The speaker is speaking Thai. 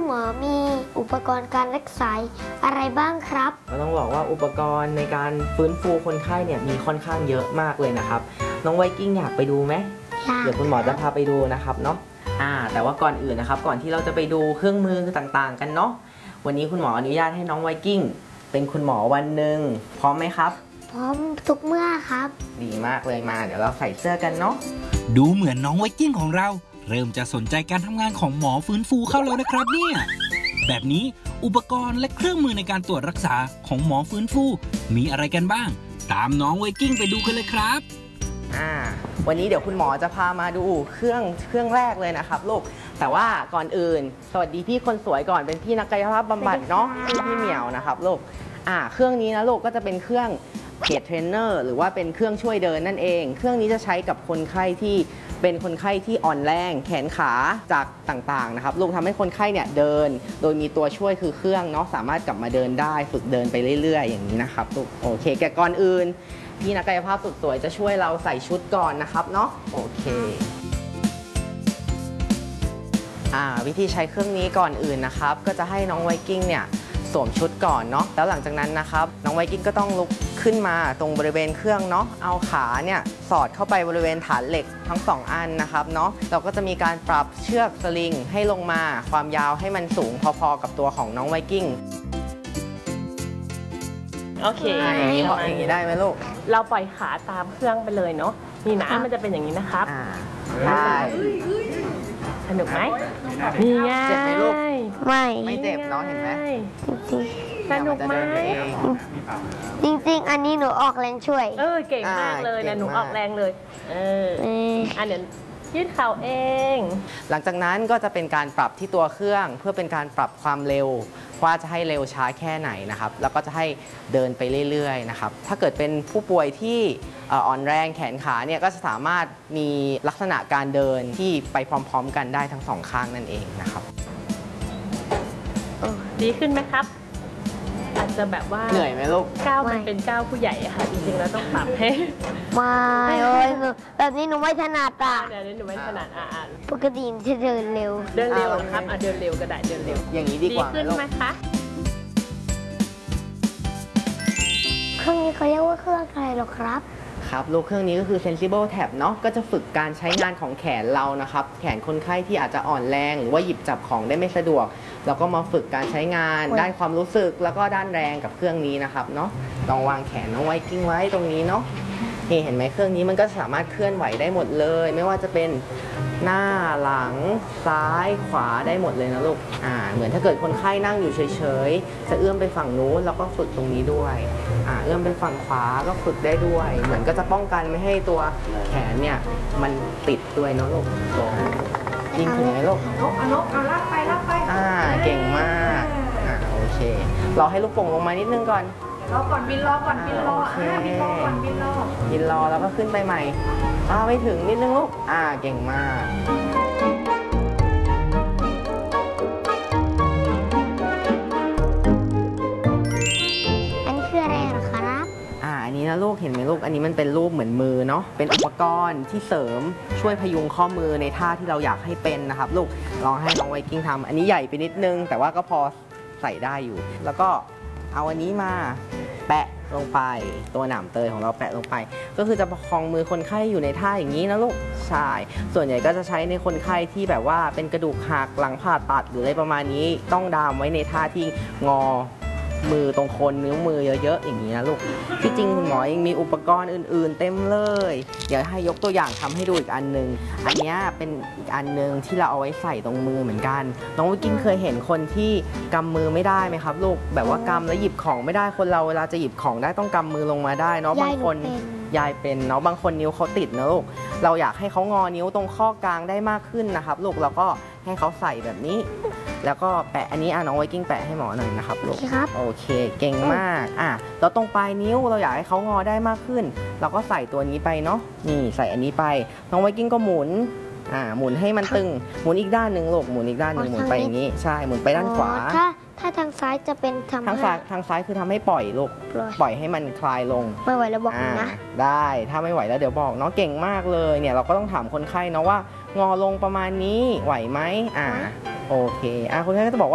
หมอมีอุปกรณ์การรักษาอะไรบ้างครับเราต้องบอกว่าอุปกรณ์ในการฟื้นฟูคนไข้เนี่ยมีค่อนข้างเยอะมากเลยนะครับน้องไวกิ้งอยากไปดูไหมเดี๋ยวคุณหมอจะพาไปดูนะครับเนาะแต่ว่าก่อนอื่นนะครับก่อนที่เราจะไปดูเครื่องมือต่างๆกันเนาะวันนี้คุณหมออนุญาตให้น้องไวกิ้งเป็นคุณหมอวันหนึ่งพร้อมไหมครับพร้อมทุกเมื่อครับดีมากเลยมาเดี๋ยวเราใส่เสื้อกันเนาะดูเหมือนน้องไวกิ้งของเราเริ่มจะสนใจการทำงานของหมอฟื้นฟูเข้าแล้วนะครับเนี่ยแบบนี้อุปกรณ์และเครื่องมือในการตรวจรักษาของหมอฟื้นฟูมีอะไรกันบ้างตามน้องไวกิ้งไปดูกันเลยครับวันนี้เดี๋ยวคุณหมอจะพามาดูเครื่องแรกเลยนะครับลูกแต่ว่าก่อนอื่นสวัสดีพี่คนสวยก่อนเป็นพี่นักกายภาพบำบัดเนาะพี่เหมียวนะครับลูกเครื่องนี้นะลูกก็จะเป็นเครื่องเพจเทรนเนอร์หรือว่าเป็นเครื่องช่วยเดินนั่นเองเครื่องนี้จะใช้กับคนไข้ที่เป็นคนไข้ที่อ่อนแรงแขนขาจากต่างๆนะครับลูกทำให้คนไข้เนี่ยเดินโดยมีตัวช่วยคือเครื่องเนาะสามารถกลับมาเดินได้ฝึกเดินไปเรื่อยๆอย่างนี้นะครับลูกโอเคแกก่อนอื่นพี่นักกายภาพสุดสวยจะช่วยเราใส่ชุดก่อนนะครับเนาะโอเควิธีใช้เครื่องนี้ก่อนอื่นนะครับก็จะให้น้องไวกิ้งเนี่ยสวมชุดก่อนเนาะแล้วหลังจากนั้นนะครับน้องไวกิ้งก็ต้องลุกขึ้นมาตรงบริเวณเครื่องเนาะเอาขาเนี่ยสอดเข้าไปบริเวณฐานเหล็กทั้ง2อันนะครับเนาะเราก็จะมีการปรับเชือกสลิงให้ลงมาความยาวให้มันสูงพอๆกับตัวของน้องไวกิ้งโอเคอย่างนี้ได้ไหมลูกเราปล่อยขาตามเครื่องไปเลยเนาะนี่นะมันจะเป็นอย่างนี้นะครับใช่สนุกไหมนี่ไงเจ็บไหมลูกไม่เจ็บเนาะเห็นไหมสนุกไหมจริงๆอันนี้หนูออกแรงช่วยเก่งมากเลยนะหนูออกแรงเลยอันเดี๋ยวยืดเข่าเองหลังจากนั้นก็จะเป็นการปรับที่ตัวเครื่องเพื่อเป็นการปรับความเร็วว่าจะให้เร็วช้าแค่ไหนนะครับแล้วก็จะให้เดินไปเรื่อยๆนะครับถ้าเกิดเป็นผู้ป่วยที่อ่อนแรงแขนขาเนี่ยก็จะสามารถมีลักษณะการเดินที่ไปพร้อมๆกันได้ทั้งสองข้างนั่นเองนะครับดีขึ้นไหมครับอาจจะแบบว่าเหนื่อยไหมลูกก้าวมันเป็นก้าวผู้ใหญ่อะค่ะจริงๆแล้วต้องปรับให้ไม่แบบนี้หนูไม่ถนัดเดี๋ยวนี้หนูไม่ถนัดปกติจะเดินเร็วครับเดินเร็วก็ได้เดินเร็วอย่างนี้ดีกว่าขึ้นไหมคะเครื่องนี้เขาเรียกว่าเครื่องอะไรหรอครับครับลูกเครื่องนี้ก็คือ Sensible Tab เนาะก็จะฝึกการใช้งานของแขนเรานะครับแขนคนไข้ที่อาจจะอ่อนแรงหรือว่าหยิบจับของได้ไม่สะดวกเราก็มาฝึกการใช้งานด้านความรู้สึกแล้วก็ด้านแรงกับเครื่องนี้นะครับเนาะลองวางแขนน้องไวกิ้งไว้ตรงนี้เนาะนี่เห็นไหมเครื่องนี้มันก็สามารถเคลื่อนไหวได้หมดเลยไม่ว่าจะเป็นหน้าหลังซ้ายขวาได้หมดเลยนะลูกเหมือนถ้าเกิดคนไข้นั่งอยู่เฉยๆจะเอื้อมไปฝั่งนู้นแล้วก็ฝึกตรงนี้ด้วยเอื้อมไปฝั่งขวาก็ฝึกได้ด้วยเหมือนก็จะป้องกันไม่ให้ตัวแขนเนี่ยมันติดด้วยนะลูกยิงถึงไหมลูกเอาลากไปเก่งมากโอเคเราให้ลูกโป่งลงมานิดนึงก่อนรอก่อนบินรอบินรอแล้วก็ขึ้นไปใหม่ไม่ถึงนิดนึงลูกเก่งมากอันนี้คืออะไรหรอครับอันนี้นะลูกเห็นไหมลูกอันนี้มันเป็นรูปเหมือนมือเนาะเป็นอุปกรณ์ที่เสริมช่วยพยุงข้อมือในท่าที่เราอยากให้เป็นนะครับลูกลองให้น้องไวกิ้งทำอันนี้ใหญ่ไปนิดนึงแต่ว่าก็พอใส่ได้อยู่แล้วก็เอาอันนี้มาแปะลงไปตัวหนามเตยของเราแปะลงไปก็คือจะประคองมือคนไข้อยู่ในท่าอย่างนี้นะลูกใช่ส่วนใหญ่ก็จะใช้ในคนไข้ที่แบบว่าเป็นกระดูกหักหลังผ่าตัดหรืออะไรประมาณนี้ต้องดามไว้ในท่าที่งอมือตรงโคนนิ้วมือเยอะๆอย่างนี้นะลูกที่จริงคุณหมอยังมีอุปกรณ์อื่นๆเต็มเลยเดี๋ยวให้ยกตัวอย่างทำให้ดูอีกอันนึงอันนี้เป็นอีกอันนึงที่เราเอาไว้ใส่ตรงมือเหมือนกันน้องวิกิ้งเคยเห็นคนที่กำมือไม่ได้ไหมครับลูกแบบว่ากำแล้วหยิบของไม่ได้คนเราเวลาจะหยิบของได้ต้องกำมือลงมาได้เนาะบางคนยายเป็นเนาะบางคนนิ้วเขาติดนะลูกเราอยากให้เขางอนิ้วตรงข้อกลางได้มากขึ้นนะครับลูกแล้วก็ให้เขาใส่แบบนี้แล้วก็แปะอันนี้น้องไวกิ้งแปะให้หมอหน่อยนะครับลูกโอเคเก่งมากแล้วตรงปลายนิ้วเราอยากให้เขางอได้มากขึ้นเราก็ใส่ตัวนี้ไปเนาะนี่ใส่อันนี้ไปน้องไวกิ้งก็หมุนหมุนให้มันตึงหมุนอีกด้านหนึ่งลูกหมุนอีกด้านหนึ่งหมุนไปอย่างนี้ใช่หมุนไปด้านขวาถ้าทางซ้ายจะเป็นทางซ้ายคือทำให้ปล่อยลูกปล่อยให้มันคลายลงไม่ไหวแล้วบอกนะได้ถ้าไม่ไหวแล้วเดี๋ยวบอกเนาะเก่งมากเลยเนี่ยเราก็ต้องถามคนไข้เนาะว่างอลงประมาณนี้ไหวไหมโอเคคนไข้ก็จะบอกว่า